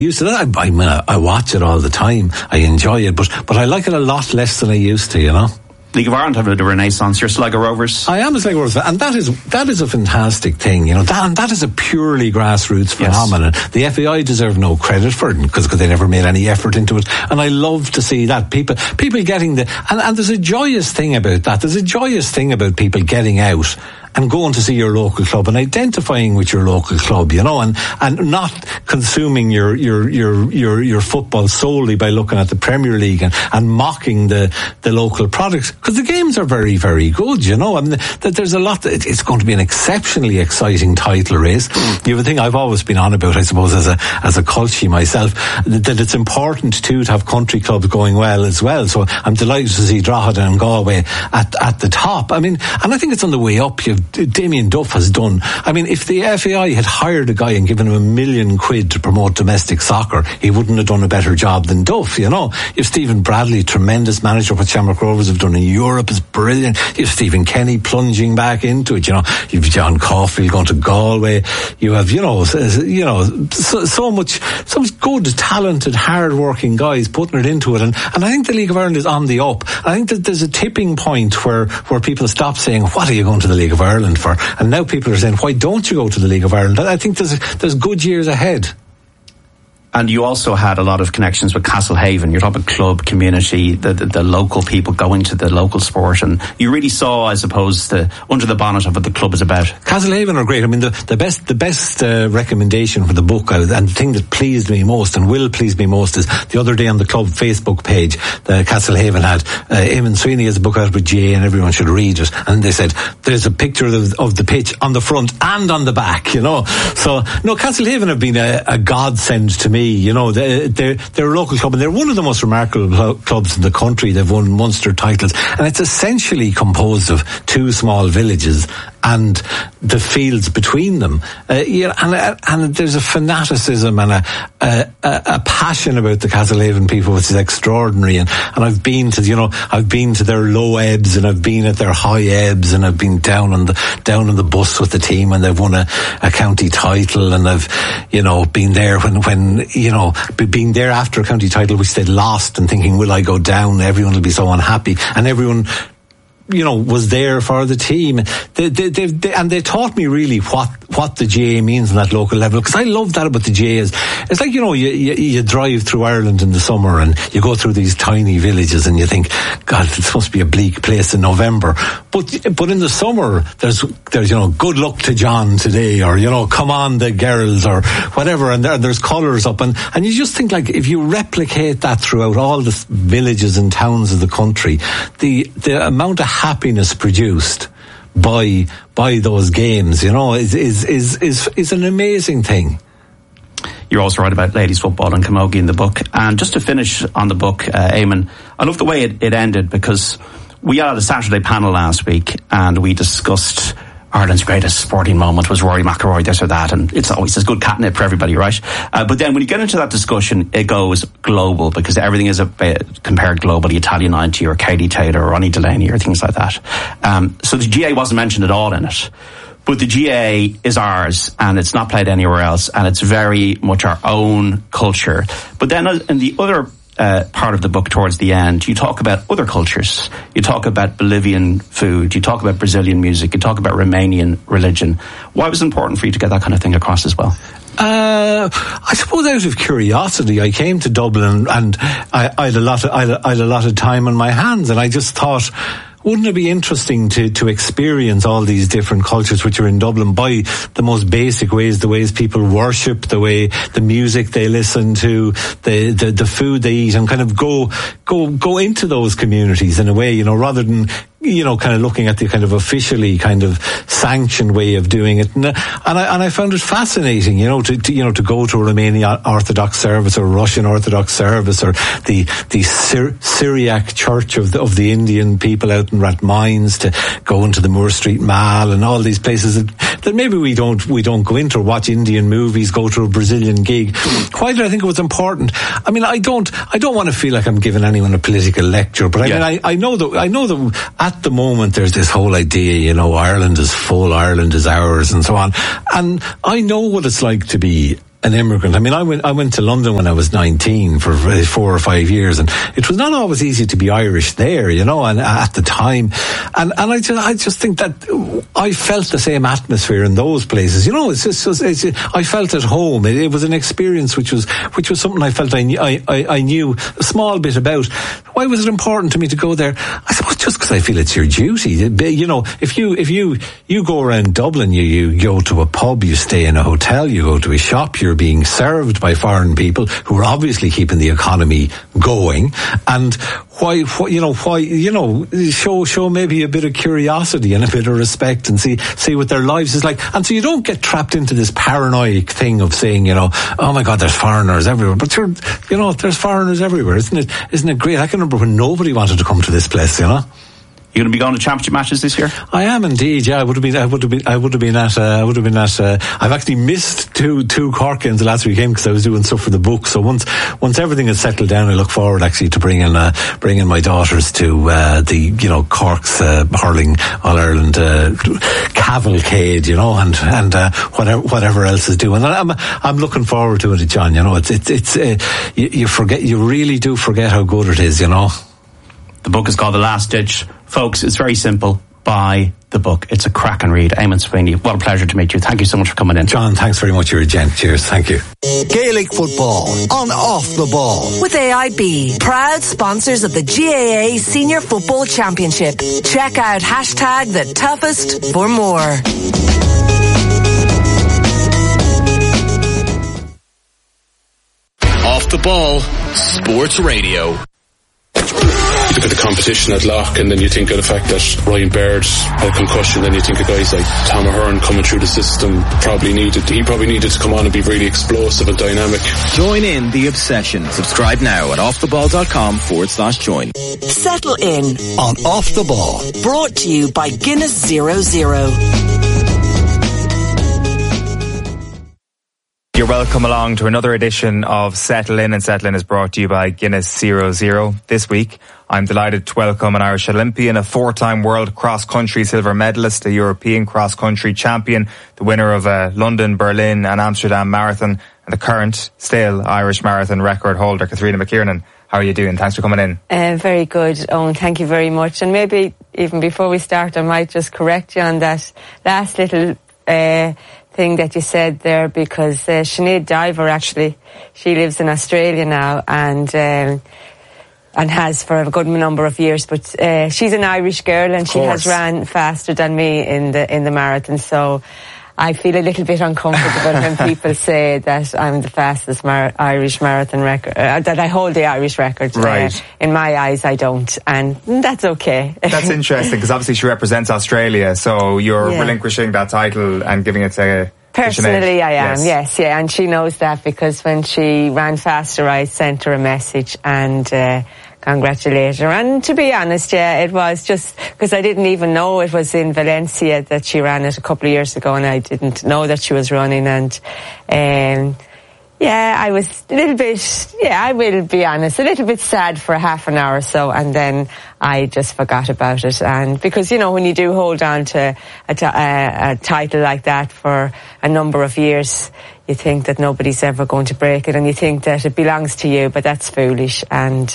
Used to that. I mean, I watch it all the time. I enjoy it, but I like it a lot less than I used to, you know. League of Ireland have a renaissance. You're Sligo Rovers. I am a Sligo Rovers fan, and that is a fantastic thing, you know. That is a purely grassroots phenomenon. Yes. The FAI deserve no credit for it because they never made any effort into it, and I love to see that people getting and there's a joyous thing about that. There's a joyous thing about people getting out and going to see your local club and identifying with your local club, you know, and not consuming your football solely by looking at the Premier League and mocking the local products, because the games are very, very good, you know. I mean, there's a lot. It's going to be an exceptionally exciting title race. You have a thing I've always been on about, I suppose, as a culture myself, that it's important too to have country clubs going well as well. So I'm delighted to see Drogheda and Galway at the top. I mean, and I think it's on the way up. Damien Duff has done. I mean, if the FAI had hired a guy and given him £1 million to promote domestic soccer, he wouldn't have done a better job than Duff, you know. You have Stephen Bradley, tremendous manager. What Shamrock Rovers have done in Europe is brilliant. You have Stephen Kenny plunging back into it, you know. You have John Caulfield going to Galway. You have, so much good, talented, hard-working guys putting it into it. And I think the League of Ireland is on the up. I think that there's a tipping point where people stop saying, what are you going to the League of Ireland for? And now people are saying, why don't you go to the League of Ireland? I think there's good years ahead. And you also had a lot of connections with Castlehaven. You're talking club, community, the local people going to the local sport, and you really saw, I suppose, under the bonnet of what the club is about. Castlehaven are great. I mean, the best recommendation for the book, and the thing that pleased me most and will please me most, is the other day on the club Facebook page, the Castlehaven had Eamon Sweeney has a book out with Jay, and everyone should read it. And they said there's a picture of the pitch on the front and on the back, you know. So no, Castlehaven have been a godsend to me. You know, they're a local club, and they're one of the most remarkable clubs in the country. They've won Munster titles, and it's essentially composed of two small villages and the fields between them. And there's a fanaticism and a passion about the Castlehaven people, which is extraordinary. And I've been to their low ebbs, and I've been at their high ebbs, and I've been down on the bus with the team, and they've won a county title, and I've, been there when being there after a county title which they'd lost, and thinking, will I go down? Everyone will be so unhappy, and everyone was there for the team. They taught me really what the GAA means on that local level, because I love that about the GAA. It's like, you drive through Ireland in the summer and you go through these tiny villages and you think, God, it's supposed to be a bleak place in November. But in the summer, there's good luck to John today, or, come on the girls, or whatever, and there's colours up, and you just think, like, if you replicate that throughout all the villages and towns of the country, the amount of happiness produced by those games, is an amazing thing. You're also right about ladies football and camogie in the book. And just to finish on the book, Eamon, I love the way it ended, because we had a Saturday panel last week and we discussed Ireland's greatest sporting moment was Rory McIlroy, this or that, and it's always as good catnip for everybody, right? But then when you get into that discussion, it goes global, because everything is compared globally. Italia 90 or Katie Taylor or Ronnie Delaney or things like that. So the GAA wasn't mentioned at all in it. But the GAA is ours, and it's not played anywhere else, and it's very much our own culture. But then in the other part of the book towards the end, you talk about other cultures. You talk about Bolivian food, you talk about Brazilian music, you talk about Romanian religion. Why was it important for you to get that kind of thing across as well? I suppose out of curiosity. I came to Dublin and I had a lot of time on my hands, and I just thought, wouldn't it be interesting to experience all these different cultures which are in Dublin by the most basic ways, the ways people worship, the music they listen to, the food they eat, and kind of go into those communities in a way, rather than kind of looking at the kind of officially kind of sanctioned way of doing it. And I found it fascinating, to go to a Romanian Orthodox service or Russian Orthodox service, or the Syriac Church of the Indian people out in Rathmines, to go into the Moore Street Mall and all these places that maybe we don't go into, or watch Indian movies, go to a Brazilian gig. Why did I think it was important? I mean, I don't want to feel like I'm giving anyone a political lecture, but I know that at the moment there's this whole idea, Ireland is full, Ireland is ours, and so on. And I know what it's like to be an immigrant. I mean, I went to London when I was 19 for 4 or 5 years, and it was not always easy to be Irish there, you know, and at the time. And I just think that I felt the same atmosphere in those places. You know, I felt at home. It was an experience which was something I felt I knew a small bit about. Why was it important to me to go there? I suppose just because I feel it's your duty. You know, if you go around Dublin, you go to a pub, you stay in a hotel, you go to a shop, you're being served by foreign people who are obviously keeping the economy going. And why show maybe a bit of curiosity and a bit of respect and see what their lives is like. And so you don't get trapped into this paranoid thing of saying, you know, oh my God, there's foreigners everywhere. But there's foreigners everywhere, isn't it great? I can remember when nobody wanted to come to this place, you know. You're going to be going to championship matches this year? I am indeed. Yeah, I would have been at. I've actually missed two Cork games the last weekend because I was doing stuff for the book. So once everything is settled down, I look forward actually to bringing my daughters to the Cork's hurling All Ireland cavalcade, you know, and whatever else is doing. And I'm looking forward to it, John. You know, it's you really do forget how good it is, you know. The book is called The Last Ditch. Folks, it's very simple. Buy the book. It's a cracking read. Eamon Sweeney, what a pleasure to meet you. Thank you so much for coming in. John, thanks very much. You're a gent. Cheers. Thank you. Gaelic football on Off the Ball. With AIB, proud sponsors of the GAA Senior Football Championship. Check out #TheToughest for more. Off the Ball, Sports Radio. You look at the competition at Lough, and then you think of the fact that Ryan Baird had a concussion. Then you think of guys like Tom Ahern coming through the system. He probably needed to come on and be really explosive and dynamic. Join in the obsession. Subscribe now at offtheball.com/join. Settle in on Off the Ball. Brought to you by Guinness 00. You're welcome along to another edition of Settle In, and Settle In is brought to you by Guinness 00. This week, I'm delighted to welcome an Irish Olympian, a 4-time world cross-country silver medalist, a European cross-country champion, the winner of a London, Berlin and Amsterdam marathon, and the current, still Irish marathon record holder, Katrina McKiernan. How are you doing? Thanks for coming in. Very good, Owen. Thank you very much. And maybe even before we start, I might just correct you on that last little thing that you said there, because Sinead Diver, actually, she lives in Australia now and has for a good number of years, but she's an Irish girl and she has ran faster than me in the marathon, so I feel a little bit uncomfortable when people say that I'm the fastest Irish marathon record, that I hold the Irish record. Right. In my eyes, I don't, and that's okay. That's interesting, because obviously she represents Australia, so you're relinquishing that title and giving it to... Personally, I am, yes, and she knows that, because when she ran faster, I sent her a message and congratulate her. And to be honest, it was just because I didn't even know it was in Valencia that she ran it a couple of years ago, and I didn't know that she was running. And I was a little bit, I will be honest, a little bit sad for half an hour or so, and then I just forgot about it. And because, you know, when you do hold on to a title like that for a number of years, you think that nobody's ever going to break it, and you think that it belongs to you, but that's foolish. And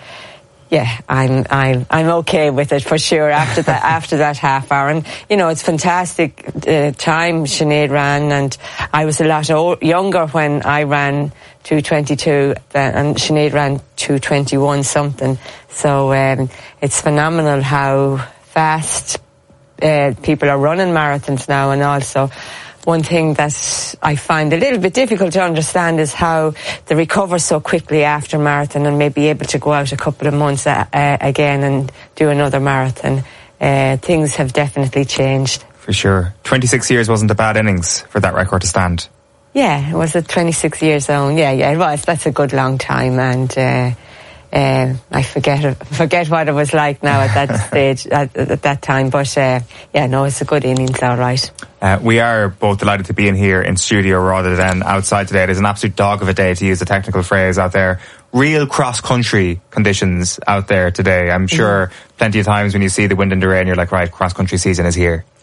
I'm okay with it for sure after that half hour. And you know, it's fantastic time Sinead ran, and I was a lot younger when I ran 2:22 and Sinead ran 2:21 something. So it's phenomenal how fast people are running marathons now. And also, one thing that I find a little bit difficult to understand is how they recover so quickly after marathon and may be able to go out a couple of months again and do another marathon. Things have definitely changed. For sure. 26 years wasn't a bad innings for that record to stand. Yeah, it was a 26 years old. Yeah, it was. That's a good long time. And I forget what it was like now at that stage, at that time. But it's a good innings, all right. We are both delighted to be in here in studio rather than outside today. It is an absolute dog of a day, to use a technical phrase, out there. Real cross-country conditions out there today. I'm sure plenty of times when you see the wind and the rain, you're like, right, cross-country season is here.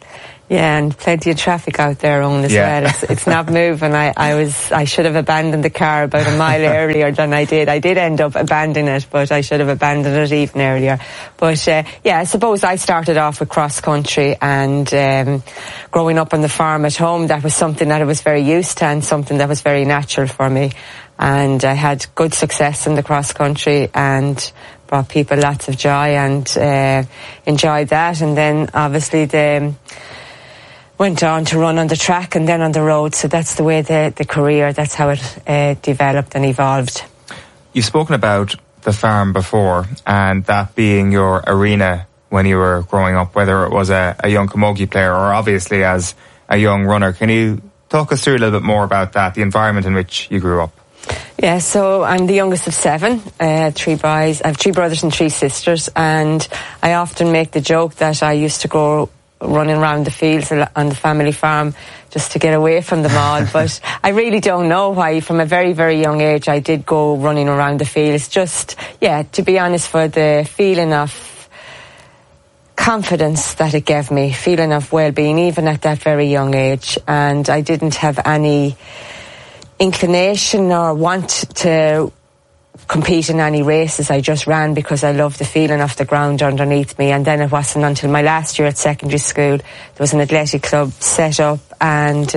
Yeah, and plenty of traffic out there on as well. It's not moving. I should have abandoned the car about a mile earlier than I did. I did end up abandoning it, but I should have abandoned it even earlier. But I suppose I started off with cross country, and growing up on the farm at home, that was something that I was very used to and something that was very natural for me. And I had good success in the cross country and brought people lots of joy, and enjoyed that. And then obviously went on to run on the track and then on the road. So that's the way the career, that's how it developed and evolved. You've spoken about the farm before, and that being your arena when you were growing up, whether it was a young camogie player or obviously as a young runner. Can you talk us through a little bit more about that, the environment in which you grew up? Yeah, so I'm the youngest of 7, 3 boys. I have 3 brothers and 3 sisters, and I often make the joke that I used to go running around the fields on the family farm just to get away from them all. But I really don't know why. From a very, very young age, I did go running around the fields, just, to be honest, for the feeling of confidence that it gave me, feeling of well-being, even at that very young age. And I didn't have any inclination or want to compete in any races. I just ran because I loved the feeling of the ground underneath me. And then it wasn't until my last year at secondary school, there was an athletic club set up, and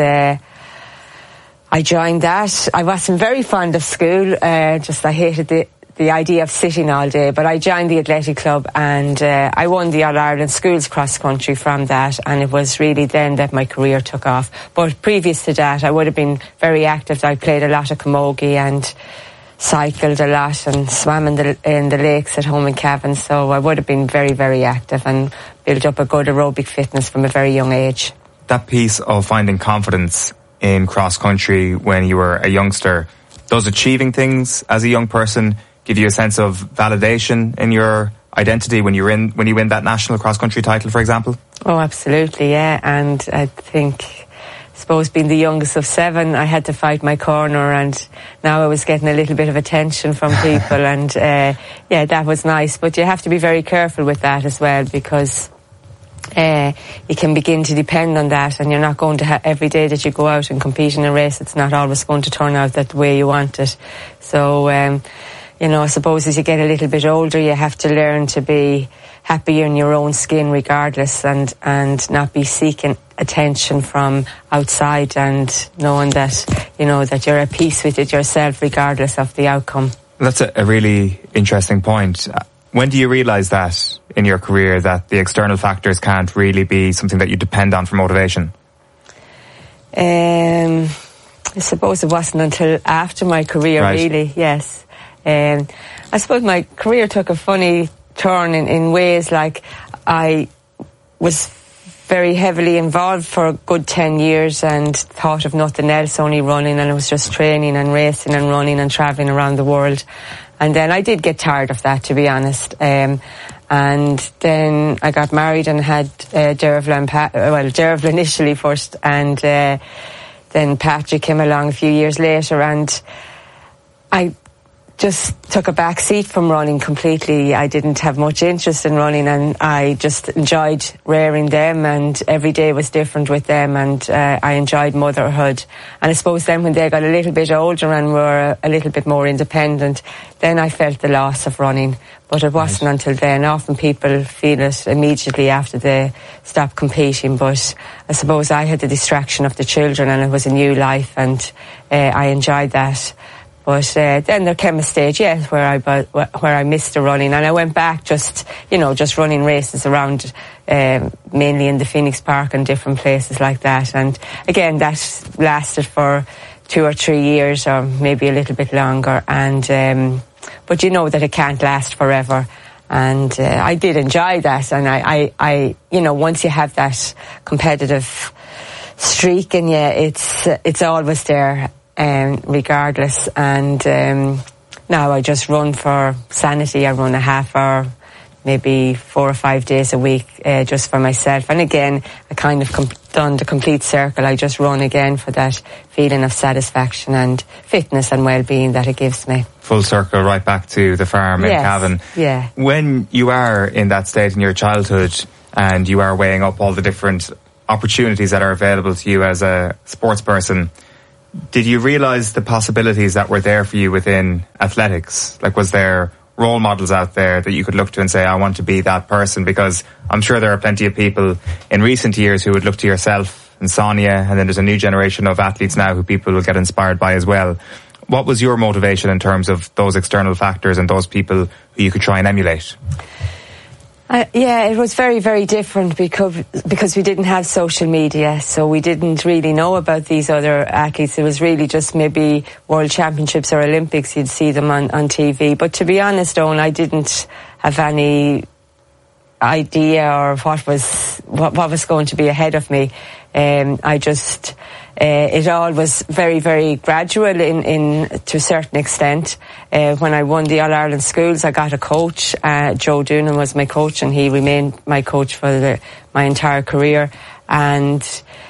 I joined that. I wasn't very fond of school, I hated the idea of sitting all day, but I joined the athletic club, and I won the All-Ireland Schools cross country from that, and it was really then that my career took off. But previous to that, I would have been very active. I played a lot of camogie and cycled a lot and swam in the lakes at home in Cavan, so I would have been very, very active and built up a good aerobic fitness from a very young age. That piece of finding confidence in cross country when you were a youngster, does achieving things as a young person give you a sense of validation in your identity when you win that national cross country title, for example? Oh, absolutely, yeah. And I suppose being the youngest of 7, I had to fight my corner, and now I was getting a little bit of attention from people, and that was nice. But you have to be very careful with that as well, because you can begin to depend on that, and you're not going to every day that you go out and compete in a race, it's not always going to turn out that way you want it. So I suppose as you get a little bit older, you have to learn to be happy in your own skin regardless, and not be seeking attention from outside, and knowing that, that you're at peace with it yourself regardless of the outcome. That's a really interesting point. When do you realise that in your career, that the external factors can't really be something that you depend on for motivation? I suppose it wasn't until after my career, right. Really, yes. I suppose my career took a funny turn in ways, like I was very heavily involved for a good 10 years and thought of nothing else, only running, and it was just training and racing and running and travelling around the world. And then I did get tired of that, to be honest. And then I got married and had Dervla initially first, and then Patrick came along a few years later, and I just took a back seat from running completely. I didn't have much interest in running, and I just enjoyed rearing them, and every day was different with them, and I enjoyed motherhood. And I suppose then when they got a little bit older and were a little bit more independent, then I felt the loss of running. But it wasn't until then. Often people feel it immediately after they stop competing, but I suppose I had the distraction of the children, and it was a new life, and I enjoyed that. But then there came a stage, where I missed the running, and I went back just running races around, mainly in the Phoenix Park and different places like that. And again, that lasted for 2 or 3 years, or maybe a little bit longer. And but you know that it can't last forever. And I did enjoy that, and I once you have that competitive streak in you, it's always there. Regardless, and now I just run for sanity. I run a half hour, maybe 4 or 5 days a week, just for myself. And again, I kind of done the complete circle. I just run again for that feeling of satisfaction and fitness and well-being that it gives me. Full circle, right back to the farm in Cavan. Yeah. When you are in that state in your childhood, and you are weighing up all the different opportunities that are available to you as a sports person, did you realise the possibilities that were there for you within athletics? Like, was there role models out there that you could look to and say, I want to be that person? Because I'm sure there are plenty of people in recent years who would look to yourself and Sonia, and then there's a new generation of athletes now who people will get inspired by as well. What was your motivation in terms of those external factors and those people who you could try and emulate? It was very, very different because we didn't have social media, so we didn't really know about these other athletes. It was really just maybe World Championships or Olympics, you'd see them on TV. But to be honest, Owen, I didn't have any idea or what was going to be ahead of me. It all was very, very gradual to a certain extent. When I won the All-Ireland Schools, I got a coach. Joe Doonan was my coach, and he remained my coach for my entire career. And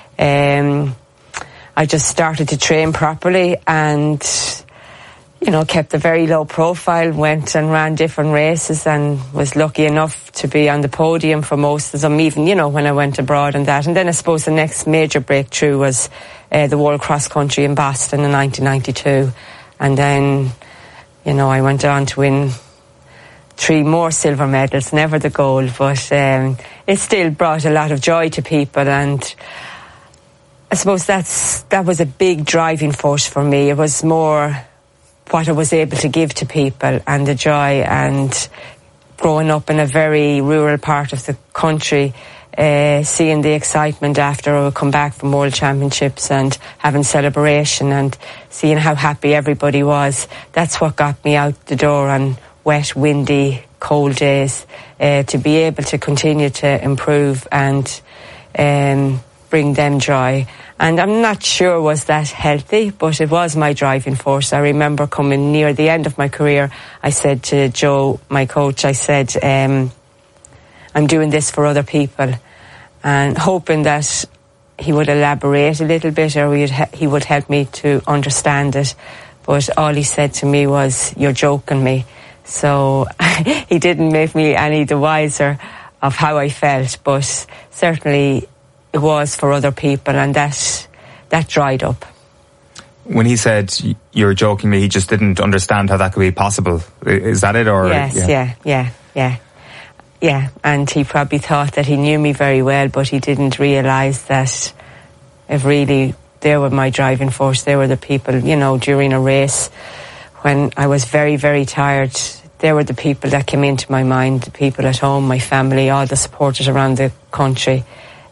I just started to train properly and, kept a very low profile, went and ran different races and was lucky enough to be on the podium for most of them, even, when I went abroad and that. And then I suppose the next major breakthrough was the World Cross Country in Boston in 1992. And then, I went on to win 3 more silver medals, never the gold, but it still brought a lot of joy to people. And I suppose that was a big driving force for me. It was more what I was able to give to people and the joy, and growing up in a very rural part of the country, seeing the excitement after I would come back from World Championships and having celebration and seeing how happy everybody was. That's what got me out the door on wet, windy, cold days, to be able to continue to improve and bring them joy. And I'm not sure was that healthy, but it was my driving force. I remember coming near the end of my career, I said to Joe, my coach, I said, I'm doing this for other people, and hoping that he would elaborate a little bit, or he would help me to understand it. But all he said to me was, you're joking me. So he didn't make me any the wiser of how I felt, but certainly it was for other people, and that dried up. When he said you're joking me, he just didn't understand how that could be possible. Is that it? Or yes, yeah. And he probably thought that he knew me very well, but he didn't realise that they were my driving force. They were the people, during a race when I was very, very tired. They were the people that came into my mind, the people at home, my family, all the supporters around the country.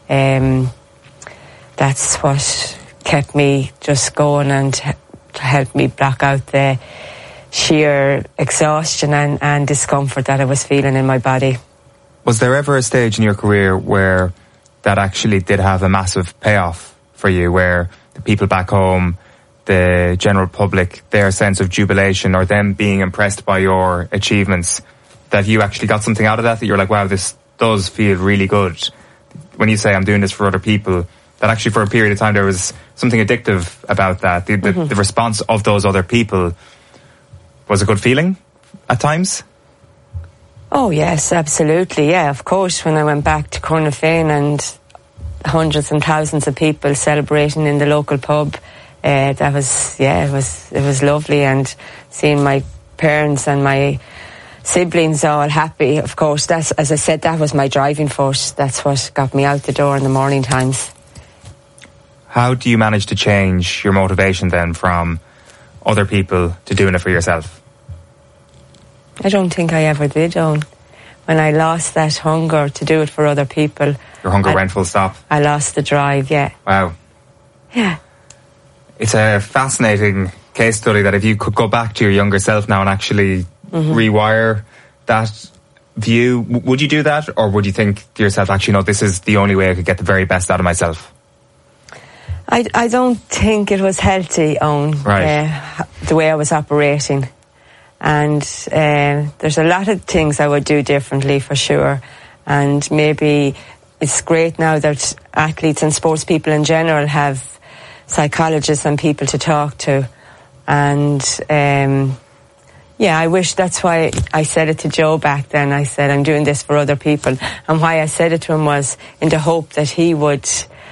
That's what kept me just going and helped me block out the sheer exhaustion and discomfort that I was feeling in my body. Was there ever a stage in your career where that actually did have a massive payoff for you, where the people back home, the general public, their sense of jubilation or them being impressed by your achievements, that you actually got something out of that you're like, wow, this does feel really good? When you say I'm doing this for other people, that actually for a period of time there was something addictive about that. The response of those other people was a good feeling at times? Oh yes, absolutely. Yeah, of course. When I went back to Cornafin and hundreds and thousands of people celebrating in the local pub, it was lovely, and seeing my parents and my siblings all happy. Of course, that's, as I said, that was my driving force. That's what got me out the door in the morning times. How do you manage to change your motivation then from other people to doing it for yourself? I don't think I ever did, Owen. When I lost that hunger to do it for other people. Your hunger went full stop? I lost the drive, yeah. Wow. Yeah. It's a fascinating case study that if you could go back to your younger self now and actually rewire that view, would you do that? Or would you think to yourself, actually, no, this is the only way I could get the very best out of myself? I don't think it was healthy, Owen, right. The way I was operating. And there's a lot of things I would do differently, for sure. And maybe it's great now that athletes and sports people in general have psychologists and people to talk to. And I wish, that's why I said it to Joe back then. I said, I'm doing this for other people. And why I said it to him was in the hope that he would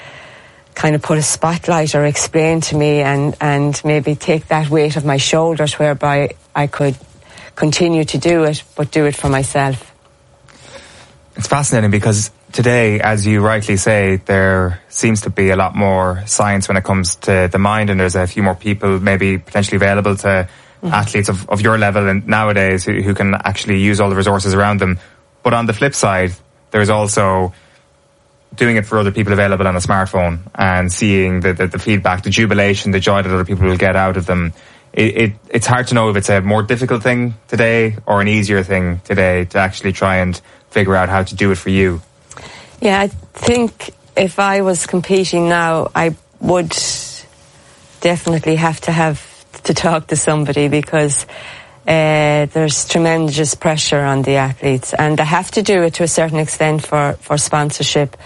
kind of put a spotlight or explain to me and maybe take that weight of my shoulders, whereby I could continue to do it, but do it for myself. It's fascinating because today, as you rightly say, there seems to be a lot more science when it comes to the mind, and there's a few more people maybe potentially available to athletes of your level and nowadays who can actually use all the resources around them. But on the flip side, there's also doing it for other people available on a smartphone and seeing the feedback, the jubilation, the joy that other people will get out of them. It's hard to know if it's a more difficult thing today or an easier thing today to actually try and figure out how to do it for you. Yeah, I think if I was competing now, I would definitely have to talk to somebody, because there's tremendous pressure on the athletes, and they have to do it to a certain extent for sponsorship.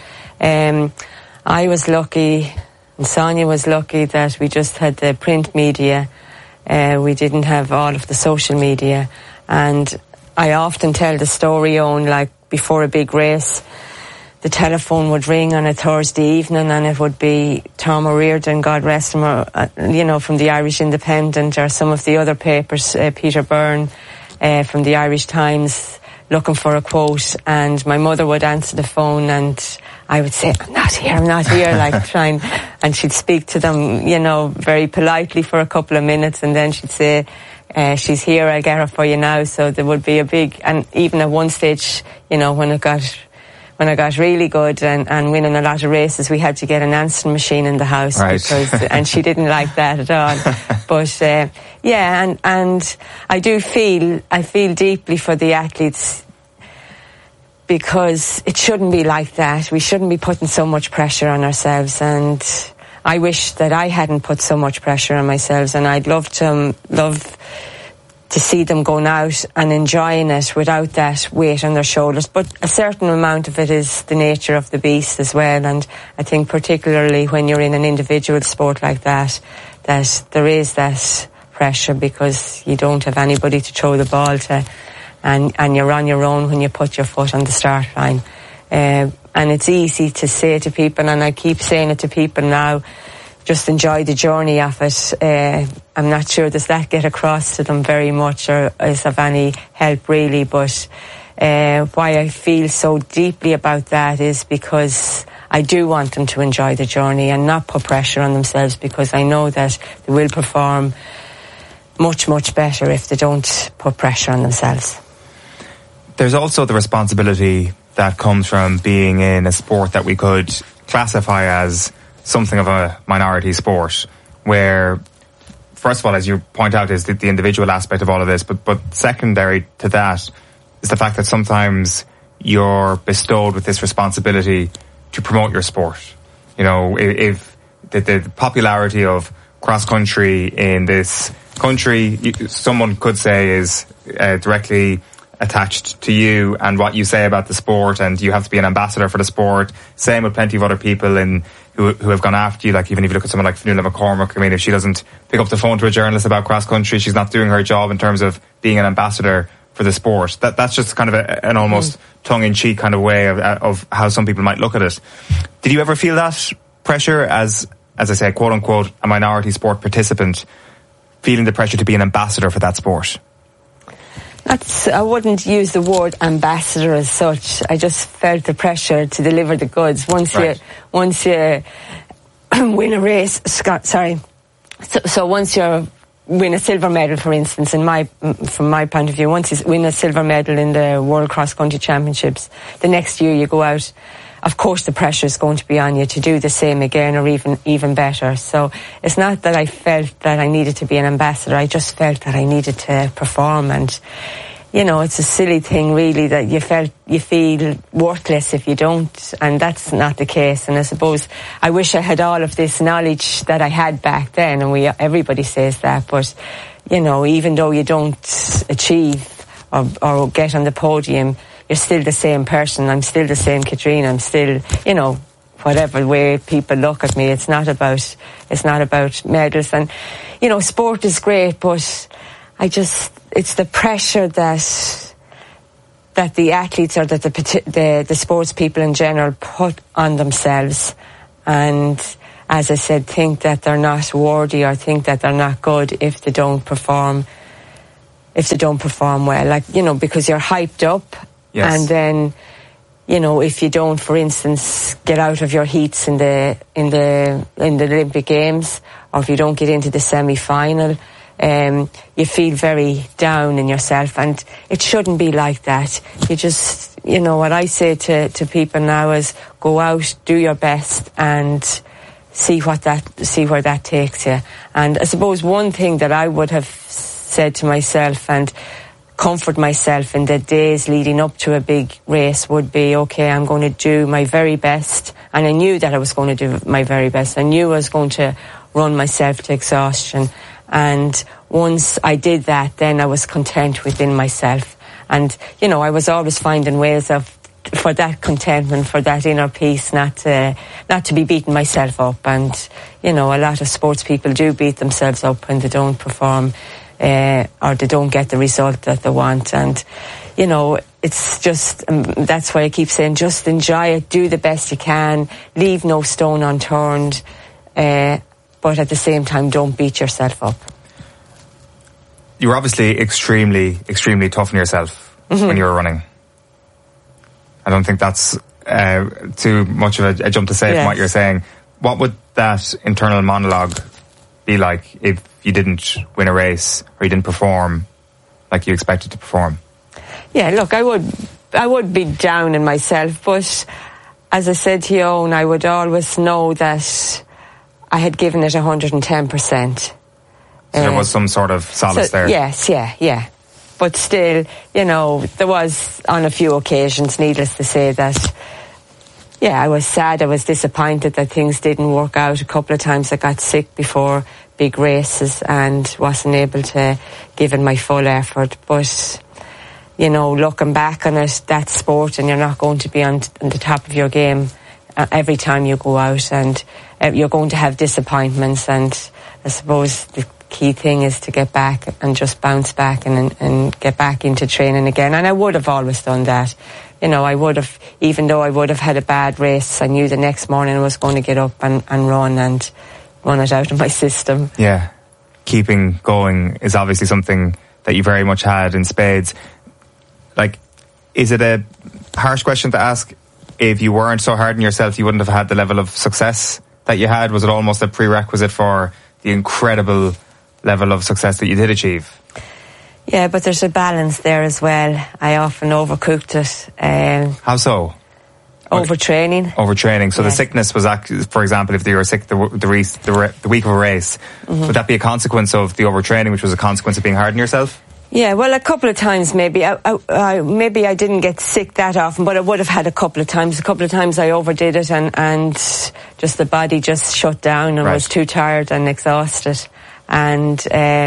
I was lucky, and Sonia was lucky, that we just had the print media. We didn't have all of the social media. And I often tell the story on, like, before a big race, the telephone would ring on a Thursday evening and it would be Tom O'Riordan, God rest him, from the Irish Independent, or some of the other papers, Peter Byrne from the Irish Times, looking for a quote, and my mother would answer the phone and I would say, I'm not here, like trying, and she'd speak to them, very politely for a couple of minutes, and then she'd say, she's here, I'll get her for you now. So there would be a big, and even at one stage, when I got really good and winning a lot of races, we had to get an answering machine in the house, right. and she didn't like that at all. But and I feel deeply for the athletes, because it shouldn't be like that. We shouldn't be putting so much pressure on ourselves, and I wish that I hadn't put so much pressure on myself, and I'd love to see them going out and enjoying it without that weight on their shoulders. But a certain amount of it is the nature of the beast as well, and I think particularly when you're in an individual sport like that there is that pressure, because you don't have anybody to throw the ball to, and you're on your own when you put your foot on the start line. And it's easy to say to people, and I keep saying it to people now, just enjoy the journey of it. I'm not sure does that get across to them very much, or is of any help really, but why I feel so deeply about that is because I do want them to enjoy the journey and not put pressure on themselves, because I know that they will perform much, much better if they don't put pressure on themselves. There's also the responsibility that comes from being in a sport that we could classify as something of a minority sport, where, first of all, as you point out, is the individual aspect of all of this, but secondary to that is the fact that sometimes you're bestowed with this responsibility to promote your sport. If the popularity of cross country in this country, someone could say, is directly attached to you and what you say about the sport, and you have to be an ambassador for the sport. Same with plenty of other people who have gone after you. Like, even if you look at someone like Fionnuala McCormack, I mean, if she doesn't pick up the phone to a journalist about cross country, she's not doing her job in terms of being an ambassador for the sport. That's just kind of an almost tongue-in-cheek kind of way of how some people might look at it. Did you ever feel that pressure as I say, quote unquote, a minority sport participant, feeling the pressure to be an ambassador for that sport? I wouldn't use the word ambassador as such. I just felt the pressure to deliver the goods. Once you win a race, So once you win a silver medal, for instance, from my point of view, once you win a silver medal in the World Cross Country Championships, the next year you go out, of course the pressure is going to be on you to do the same again, or even better. So it's not that I felt that I needed to be an ambassador, I just felt that I needed to perform. And it's a silly thing really, that you feel worthless if you don't, and that's not the case. And I suppose I wish I had all of this knowledge that I had back then, and everybody says that, but even though you don't achieve or get on the podium, you're still the same person. I'm still the same Katrina. I'm still, whatever way people look at me, it's not about medals. And, sport is great, but it's the pressure that the athletes, or that the sports people in general put on themselves. And as I said, think that they're not worthy or think that they're not good if they don't perform well. Like, you know, because you're hyped up, Yes. and then, you know, if you don't, for instance, get out of your heats in the Olympic Games, or if you don't get into the semi-final, you feel very down in yourself, and it shouldn't be like that. You just, you know, what I say to people now is go out, do your best, and see where that takes you. And I suppose one thing that I would have said to myself and comfort myself in the days leading up to a big race would be, okay, I'm going to do my very best. And I knew that I was going to do my very best. I knew I was going to run myself to exhaustion. And once I did that, then I was content within myself. And, you know, I was always finding ways for that contentment, for that inner peace, not to be beating myself up. And, you know, a lot of sports people do beat themselves up when they don't perform, or they don't get the result that they want. And, you know, it's just, that's why I keep saying, just enjoy it, do the best you can, leave no stone unturned, but at the same time, don't beat yourself up. You were obviously extremely, extremely tough on yourself when you were running. I don't think that's too much of a jump to say from what you're saying. What would that internal monologue be like if you didn't win a race or you didn't perform like you expected to perform? Yeah, look, I would be down in myself, but as I said to you, Owen, I would always know that I had given it 110%. So there was some sort of solace there? Yes, yeah. But still, you know, there was on a few occasions, needless to say, that, yeah, I was sad, I was disappointed that things didn't work out. A couple of times I got sick before big races and wasn't able to give it my full effort. But, you know, looking back on it, that's sport, and you're not going to be on the top of your game every time you go out, and you're going to have disappointments. And I suppose the key thing is to get back and just bounce back and get back into training again. And I would have always done that. You know, I would have, even though I would have had a bad race, I knew the next morning I was going to get up and run it out of my system. Yeah. Keeping going is obviously something that you very much had in spades. Like, is it a harsh question to ask? If you weren't so hard on yourself, you wouldn't have had the level of success that you had? Was it almost a prerequisite for the incredible level of success that you did achieve? Yeah, but there's a balance there as well. I often overcooked it. How so? Overtraining. Overtraining. So yes. The sickness was, for example, if you were sick the week of a race, would that be a consequence of the overtraining, which was a consequence of being hard on yourself? Yeah, well, a couple of times maybe. Maybe I didn't get sick that often, but I would have had a couple of times. A couple of times I overdid it and just the body just shut down and was too tired and exhausted. And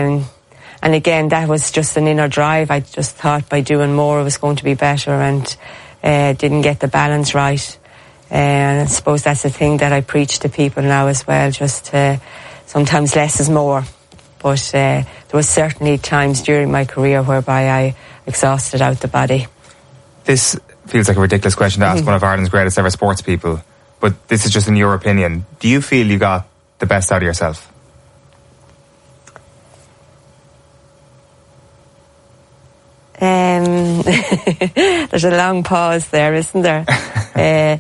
again, that was just an inner drive. I just thought by doing more it was going to be better, and didn't get the balance right. And I suppose that's the thing that I preach to people now as well, just sometimes less is more. But there was certainly times during my career whereby I exhausted out the body. This feels like a ridiculous question to ask one of Ireland's greatest ever sports people, but this is just in your opinion. Do you feel you got the best out of yourself? There's a long pause there, isn't there?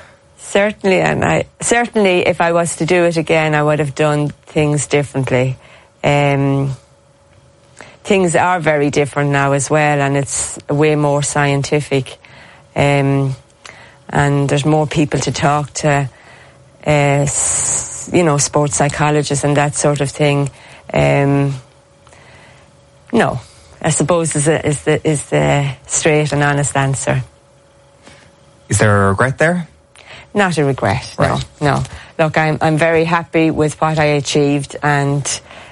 Certainly, if I was to do it again, I would have done things differently. Things are very different now as well, and it's way more scientific. And there's more people to talk to, sports psychologists and that sort of thing. No, I suppose is the straight and honest answer. Is there a regret there? Not a regret. Right. No. Look, I'm very happy with what I achieved, and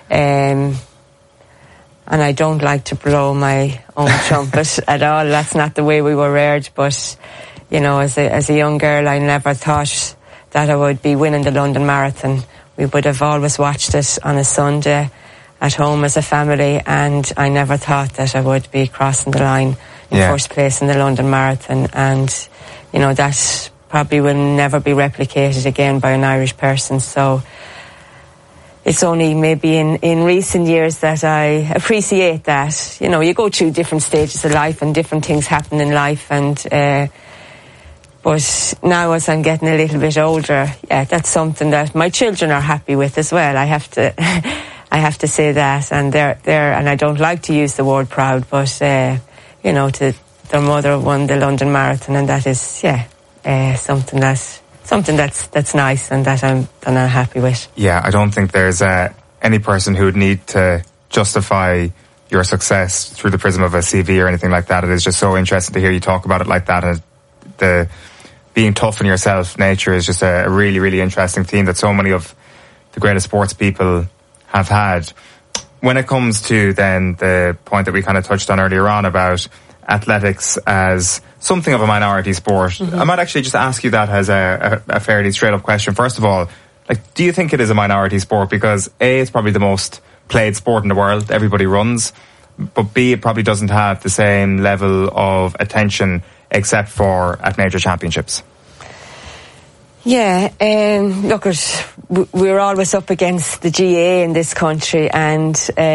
I don't like to blow my own trumpet at all. That's not the way we were reared. But you know, as a young girl, I never thought that I would be winning the London Marathon. We would have always watched it on a Sunday at home as a family, and I never thought that I would be crossing the line in first place in the London Marathon. And you know, that probably will never be replicated again by an Irish person. So it's only maybe in recent years that I appreciate that. You know, you go through different stages of life and different things happen in life, and but now as I'm getting a little bit older, yeah, that's something that my children are happy with as well. I have to I have to say that, and they're and I don't like to use the word proud, but you know, their mother won the London Marathon, and that is something that's nice, and that I'm happy with. Yeah, I don't think there's any person who would need to justify your success through the prism of a CV or anything like that. It is just so interesting to hear you talk about it like that. And the being tough on yourself nature is just a really, really interesting theme that so many of the greatest sports people have had. When it comes to then the point that we kind of touched on earlier on about athletics as something of a minority sport, I might actually just ask you that as a fairly straight up question. First of all, like, do you think it is a minority sport? Because A, it's probably the most played sport in the world, everybody runs, but B, it probably doesn't have the same level of attention except for at major championships. Yeah, look, we're always up against the GAA in this country, and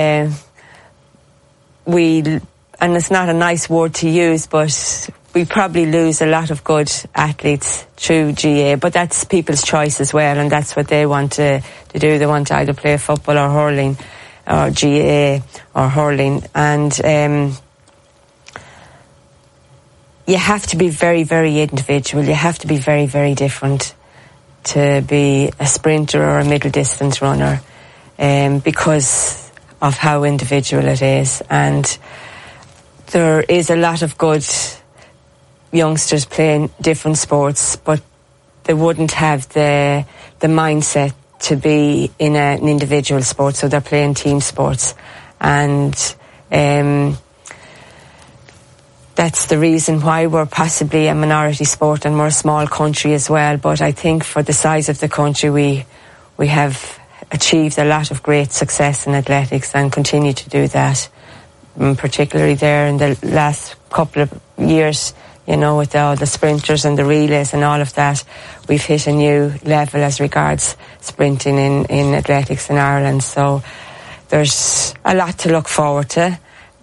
it's not a nice word to use, but we probably lose a lot of good athletes through GAA, but that's people's choice as well, and that's what they want to do. They want to either play football or hurling, or GAA or hurling, and you have to be very, very individual. You have to be very, very different to be a sprinter or a middle distance runner, because of how individual it is. And there is a lot of good youngsters playing different sports, but they wouldn't have the mindset to be in an individual sport, so they're playing team sports. And that's the reason why we're possibly a minority sport, and we're a small country as well. But I think for the size of the country, we have achieved a lot of great success in athletics and continue to do that, particularly there in the last couple of years, you know, with all the sprinters and the relays and all of that. We've hit a new level as regards sprinting in athletics in Ireland. So there's a lot to look forward to.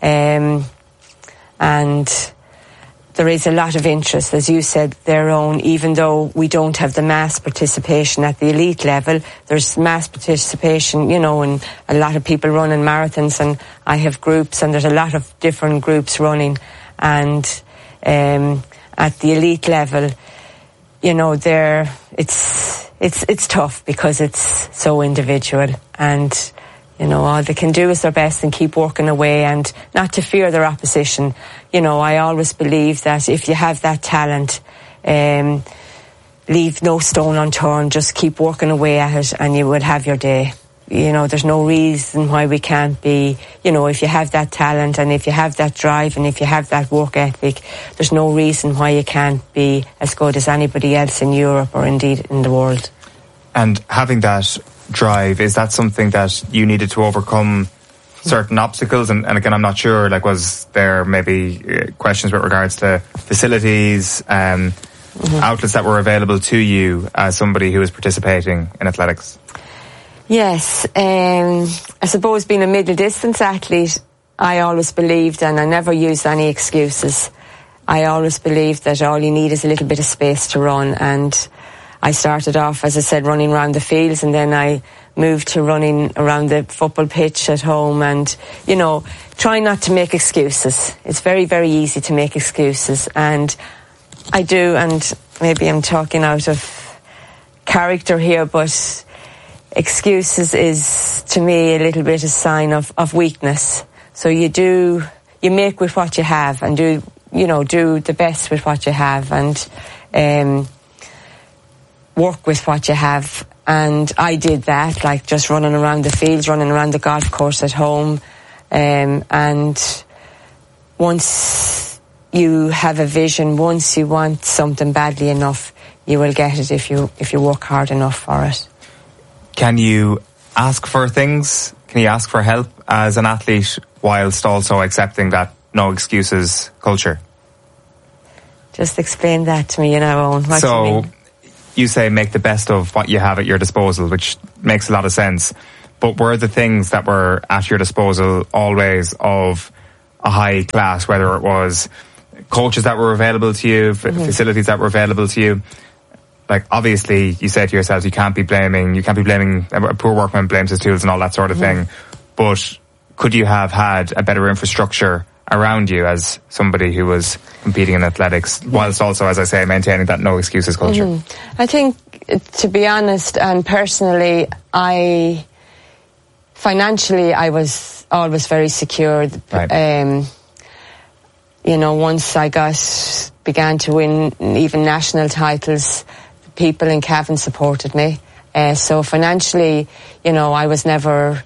And there is a lot of interest, as you said, their own, even though we don't have the mass participation at the elite level, there's mass participation, you know, and a lot of people running marathons, and I have groups, and there's a lot of different groups running, and at the elite level, you know, it's tough because it's so individual, and you know, all they can do is their best and keep working away, and not to fear their opposition. You know, I always believe that if you have that talent, leave no stone unturned, just keep working away at it, and you will have your day. You know, there's no reason why we can't be, you know, if you have that talent and if you have that drive and if you have that work ethic, there's no reason why you can't be as good as anybody else in Europe or indeed in the world. And having that drive, is that something that you needed to overcome certain obstacles? And again, I'm not sure, like, was there maybe questions with regards to facilities, outlets that were available to you as somebody who was participating in athletics? Yes, I suppose being a middle distance athlete, I always believed, and I never used any excuses, I always believed that all you need is a little bit of space to run. And I started off, as I said, running around the fields, and then I moved to running around the football pitch at home, and, you know, try not to make excuses. It's very, very easy to make excuses, and I do, and maybe I'm talking out of character here, but excuses is, to me, a little bit a sign of weakness. So you make with what you have, and do the best with what you have, and work with what you have. And I did that, like just running around the fields, running around the golf course at home. And once you have a vision, once you want something badly enough, you will get it if you work hard enough for it. Can you ask for things? Can you ask for help as an athlete whilst also accepting that no excuses culture? Just explain that to me, Owen. What do you mean? You say make the best of what you have at your disposal, which makes a lot of sense. But were the things that were at your disposal always of a high class, whether it was coaches that were available to you, facilities that were available to you? Like, obviously, you say to yourselves, you can't be blaming a poor workman blames his tools and all that sort of thing. But could you have had a better infrastructure around you as somebody who was competing in athletics, whilst also, as I say, maintaining that no excuses culture? I think, to be honest, and personally, financially, I was always very secure. Right. Once I began to win even national titles, people in Cavan supported me. So financially, I was never...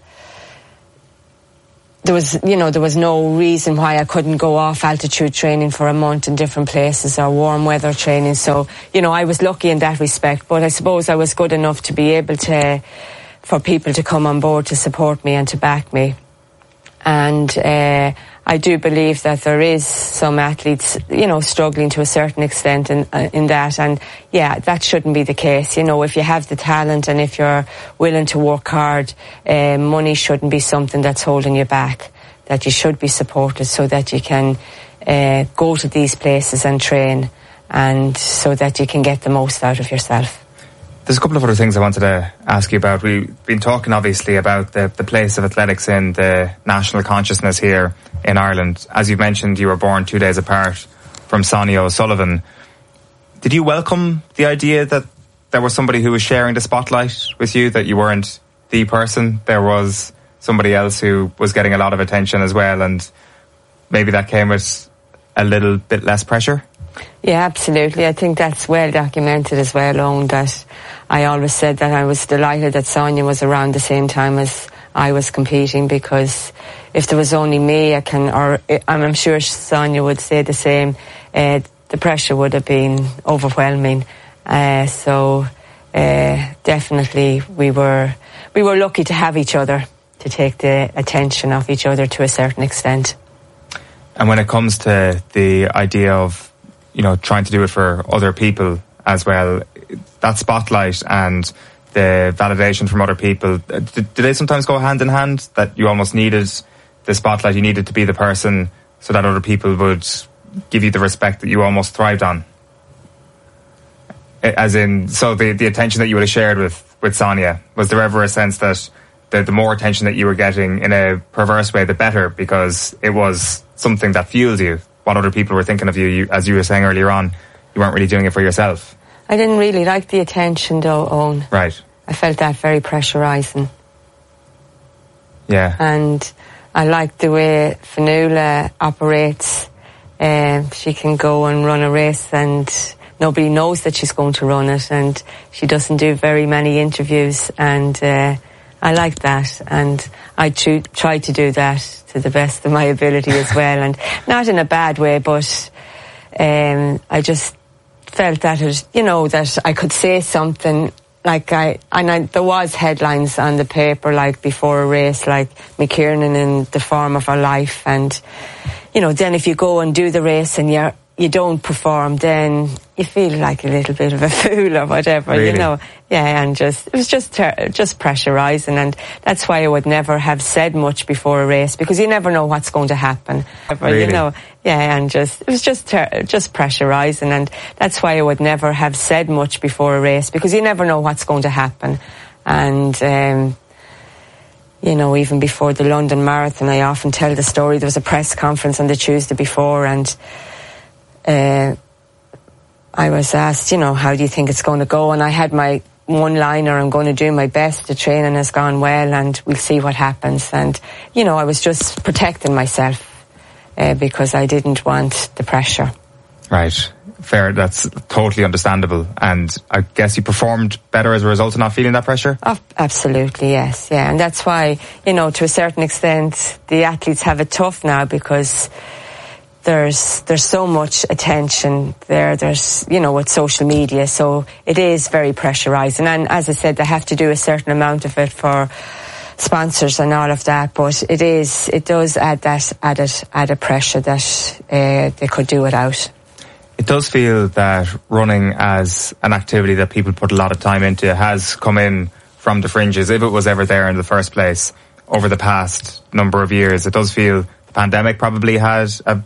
There was no reason why I couldn't go off altitude training for a month in different places or warm weather training. So, I was lucky in that respect. But I suppose I was good enough to be able for people to come on board to support me and to back me. And I do believe that there is some athletes, struggling to a certain extent in that. And yeah, that shouldn't be the case. If you have the talent and if you're willing to work hard, money shouldn't be something that's holding you back. That you should be supported so that you can go to these places and train, and so that you can get the most out of yourself. There's a couple of other things I wanted to ask you about. We've been talking, obviously, about the place of athletics in the national consciousness here in Ireland. As you mentioned, you were born 2 days apart from Sonia O'Sullivan. Did you welcome the idea that there was somebody who was sharing the spotlight with you, that you weren't the person? There was somebody else who was getting a lot of attention as well, and maybe that came with a little bit less pressure? Yeah, absolutely. I think that's well documented as well, Owen, that I always said that I was delighted that Sonia was around the same time as I was competing, because if there was only me, I'm sure Sonia would say the same, the pressure would have been overwhelming. So definitely we were lucky to have each other, to take the attention of each other to a certain extent. And when it comes to the idea of trying to do it for other people as well, that spotlight and the validation from other people, do they sometimes go hand in hand, that you almost needed the spotlight, you needed to be the person so that other people would give you the respect that you almost thrived on? As in, so the attention that you would have shared with Sonia, was there ever a sense that the more attention that you were getting in a perverse way, the better, because it was something that fueled you? What other people were thinking of you, as you were saying earlier on, you weren't really doing it for yourself. I didn't really like the attention, though, Owen. Right. I felt that very pressurising. Yeah. And I like the way Fionnuala operates. She can go and run a race and nobody knows that she's going to run it, and she doesn't do very many interviews, and I like that, and I try to do that to the best of my ability as well, and not in a bad way, but I just felt that that I could say something, there was headlines on the paper like before a race, like McKiernan in the form of her life, and then if you go and do the race and you don't perform, then you feel like a little bit of a fool or whatever, really? Yeah, and it was just pressurising, and that's why I would never have said much before a race, because you never know what's going to happen. Really? Yeah, and it was just pressurising, and that's why I would never have said much before a race, because you never know what's going to happen. And even before the London Marathon, I often tell the story. There was a press conference on the Tuesday before, and I was asked, how do you think it's going to go? And I had my one-liner, I'm going to do my best, the training has gone well, and we'll see what happens. And, I was just protecting myself because I didn't want the pressure. Right. Fair. That's totally understandable. And I guess you performed better as a result of not feeling that pressure? Oh, absolutely, yes. Yeah. And that's why, to a certain extent, the athletes have it tough now, because there's so much attention there's with social media, so it is very pressurising, and as I said, they have to do a certain amount of it for sponsors and all of that, but it does add that added pressure that they could do without. It does feel that running as an activity that people put a lot of time into has come in from the fringes, if it was ever there in the first place, over the past number of years. It does feel the pandemic probably had a